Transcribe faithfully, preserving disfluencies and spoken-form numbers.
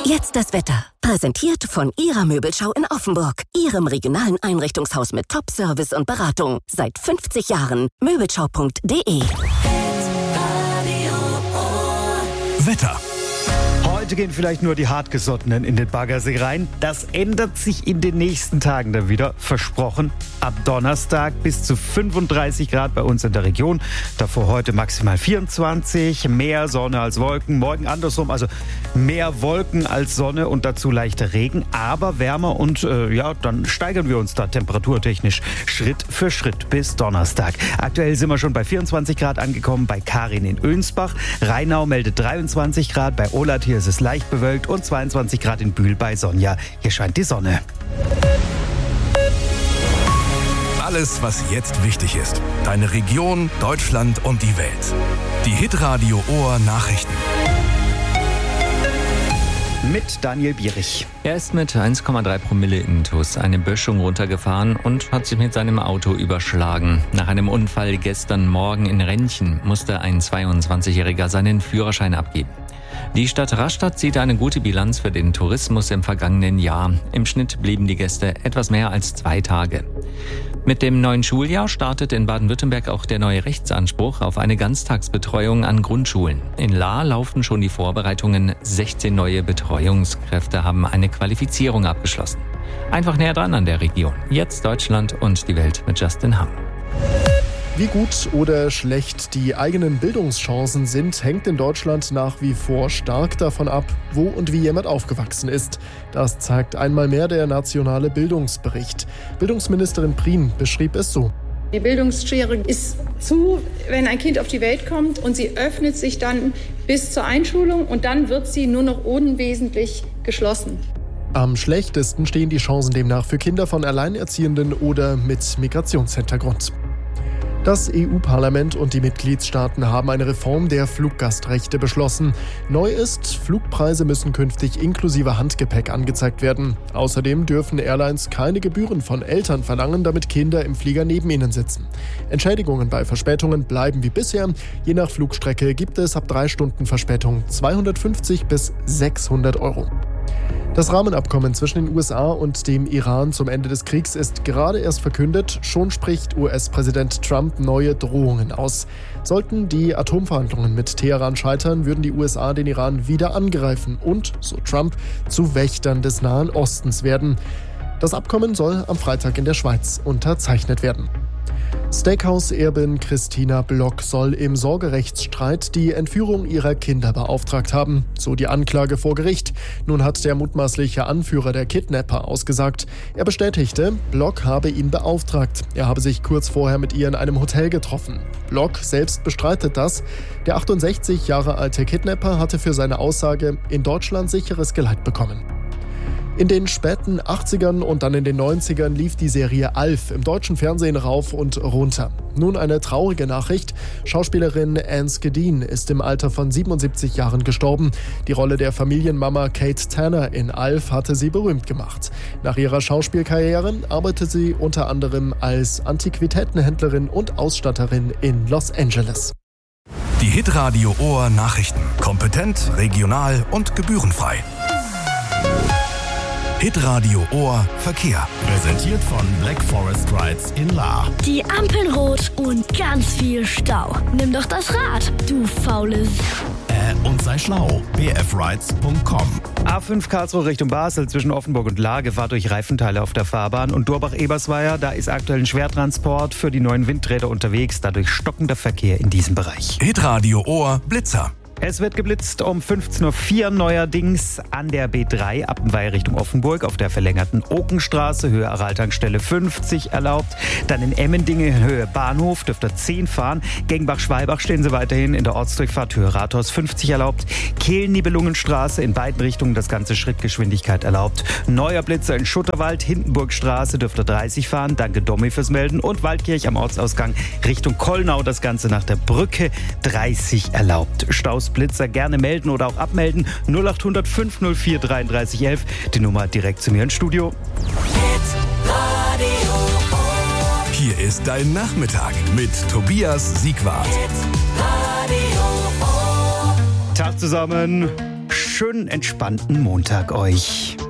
Jetzt das Wetter. Präsentiert von Ihrer Möbelschau in Offenburg. Ihrem regionalen Einrichtungshaus mit Top-Service und Beratung. Seit fünfzig Jahren. Möbelschau punkt de. Wetter. Heute gehen vielleicht nur die Hartgesottenen in den Baggersee rein. Das ändert sich in den nächsten Tagen dann wieder. Versprochen. Ab Donnerstag bis zu fünfunddreißig Grad bei uns in der Region. Davor heute maximal vierundzwanzig. Mehr Sonne als Wolken. Morgen andersrum. Also mehr Wolken als Sonne und dazu leichter Regen. Aber wärmer und äh, ja, dann steigern wir uns da temperaturtechnisch Schritt für Schritt bis Donnerstag. Aktuell sind wir schon bei vierundzwanzig Grad angekommen bei Karin in Önsbach. Rheinau meldet dreiundzwanzig Grad. Bei Olat hier ist es leicht bewölkt und zweiundzwanzig Grad in Bühl bei Sonja. Hier scheint die Sonne. Alles, was jetzt wichtig ist. Deine Region, Deutschland und die Welt. Die Hitradio Ohr Nachrichten. Mit Daniel Bierich. Er ist mit eins Komma drei Promille Intus eine Böschung runtergefahren und hat sich mit seinem Auto überschlagen. Nach einem Unfall gestern Morgen in Rentchen musste ein zweiundzwanzigjähriger seinen Führerschein abgeben. Die Stadt Rastatt zieht eine gute Bilanz für den Tourismus im vergangenen Jahr. Im Schnitt blieben die Gäste etwas mehr als zwei Tage. Mit dem neuen Schuljahr startet in Baden-Württemberg auch der neue Rechtsanspruch auf eine Ganztagsbetreuung an Grundschulen. In Lahr laufen schon die Vorbereitungen. sechzehn neue Betreuungskräfte haben eine Qualifizierung abgeschlossen. Einfach näher dran an der Region. Jetzt Deutschland und die Welt mit Justin Hamm. Wie gut oder schlecht die eigenen Bildungschancen sind, hängt in Deutschland nach wie vor stark davon ab, wo und wie jemand aufgewachsen ist. Das zeigt einmal mehr der nationale Bildungsbericht. Bildungsministerin Prien beschrieb es so. Die Bildungsschere ist zu, wenn ein Kind auf die Welt kommt, und sie öffnet sich dann bis zur Einschulung und dann wird sie nur noch unwesentlich geschlossen. Am schlechtesten stehen die Chancen demnach für Kinder von Alleinerziehenden oder mit Migrationshintergrund. Das E U-Parlament und die Mitgliedstaaten haben eine Reform der Fluggastrechte beschlossen. Neu ist, Flugpreise müssen künftig inklusive Handgepäck angezeigt werden. Außerdem dürfen Airlines keine Gebühren von Eltern verlangen, damit Kinder im Flieger neben ihnen sitzen. Entschädigungen bei Verspätungen bleiben wie bisher. Je nach Flugstrecke gibt es ab drei Stunden Verspätung zweihundertfünfzig bis sechshundert Euro. Das Rahmenabkommen zwischen den U S A und dem Iran zum Ende des Kriegs ist gerade erst verkündet. Schon spricht U S-Präsident Trump neue Drohungen aus. Sollten die Atomverhandlungen mit Teheran scheitern, würden die U S A den Iran wieder angreifen und, so Trump, zu Wächtern des Nahen Ostens werden. Das Abkommen soll am Freitag in der Schweiz unterzeichnet werden. Steakhouse-Erbin Christina Block soll im Sorgerechtsstreit die Entführung ihrer Kinder beauftragt haben, so die Anklage vor Gericht. Nun hat der mutmaßliche Anführer der Kidnapper ausgesagt. Er bestätigte, Block habe ihn beauftragt. Er habe sich kurz vorher mit ihr in einem Hotel getroffen. Block selbst bestreitet das. Der achtundsechzig Jahre alte Kidnapper hatte für seine Aussage in Deutschland sicheres Geleit bekommen. In den späten achtzigern und dann in den neunzigern lief die Serie Alf im deutschen Fernsehen rauf und runter. Nun eine traurige Nachricht. Schauspielerin Anne Skedin ist im Alter von siebenundsiebzig Jahren gestorben. Die Rolle der Familienmama Kate Tanner in Alf hatte sie berühmt gemacht. Nach ihrer Schauspielkarriere arbeitet sie unter anderem als Antiquitätenhändlerin und Ausstatterin in Los Angeles. Die Hitradio Ohr Nachrichten. Kompetent, regional und gebührenfrei. Hitradio Ohr Verkehr. Präsentiert von Black Forest Rides in Lahr. Die Ampeln rot und ganz viel Stau. Nimm doch das Rad, du faules. Äh, und sei schlau. b f rides punkt com. A fünf Karlsruhe Richtung Basel zwischen Offenburg und Lahr, Gefahr durch Reifenteile auf der Fahrbahn. Und Durbach-Ebersweier, da ist aktuell ein Schwertransport für die neuen Windräder unterwegs. Dadurch stockender Verkehr in diesem Bereich. Hitradio Ohr Blitzer. Es wird geblitzt um fünfzehn Uhr vier neuerdings an der B drei Appenweier Richtung Offenburg auf der verlängerten Okenstraße, Höhe Araltankstelle fünfzig erlaubt. Dann in Emmendingen, Höhe Bahnhof, dürft ihr zehn fahren. Gengbach-Schwalbach stehen sie weiterhin in der Ortsdurchfahrt, Höhe Rathaus fünfzig erlaubt. Kehl-Nibelungenstraße in beiden Richtungen, das ganze Schrittgeschwindigkeit erlaubt. Neuer Blitzer in Schutterwald, Hindenburgstraße dürft ihr dreißig fahren. Danke Domi fürs Melden. Und Waldkirch am Ortsausgang Richtung Kollnau, das Ganze nach der Brücke dreißig erlaubt. Staus Blitzer gerne melden oder auch abmelden. null acht hundert fünf null vier dreiunddreißig elf. Die Nummer direkt zu mir ins Studio. Hier ist dein Nachmittag mit Tobias Siegwart. Tag zusammen. schönen, entspannten Montag euch.